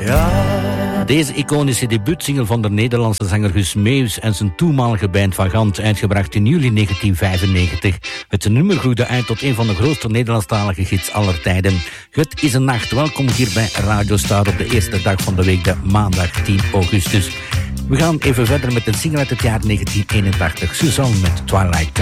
Deze iconische debuutsingle van de Nederlandse zanger Guus Meeuwis en zijn toenmalige band Van Gant, uitgebracht in juli 1995. Het nummer groeide uit tot een van de grootste Nederlandstalige hits aller tijden. Het is een nacht. Welkom hier bij Radio Star op de eerste dag van de week, de maandag 10 augustus. We gaan even verder met een single uit het jaar 1981, Suzanne met Twilight.